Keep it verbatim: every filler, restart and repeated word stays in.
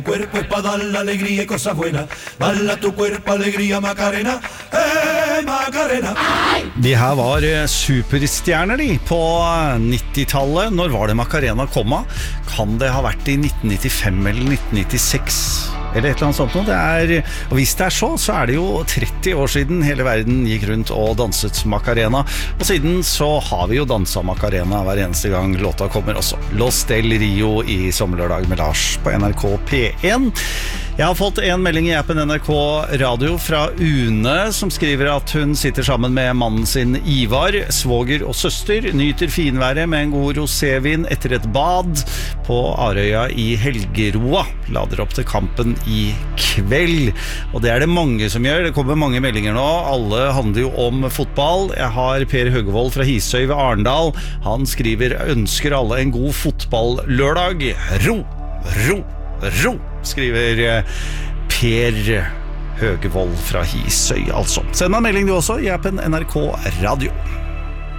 Cuerpo es para dar la alegría y cosas buenas. Balla tu cuerpo, alegría, Macarena. Hey, Macarena. De her var superstjerner de på nittitallet. Når var det Macarena kom av? Kan det ha vært i nitten nittifem eller nitten nittiseks? Eller et eller annet sånt noe. Det er, og hvis det er så, så er det jo tretti år siden hele verden gikk rundt og danset Macarena. Og siden så har vi jo danset Macarena hver eneste gang låta kommer også. Los del Rio i Sommerlørdag med Lars på N R K P en. Jeg har fått en melding i appen N R K Radio fra Une, som skriver at hun sitter sammen med mannen sin Ivar, svoger og søster, nyter finværet med en god rosévin etter et bad på Arøya i Helgeroa. Lader opp til kampen i kveld. Og det er det mange som gjør. Det kommer mange meldinger nå. Alle handler jo om fotball. Jeg har Per Høgevold fra Hisøy ved Arendal. Han skriver, ønsker alle en god fotball-lørdag. Ro, ro, ro, skriver Per Høgevold fra Hisøy, altså. Send meg en melding du også i appen N R K Radio.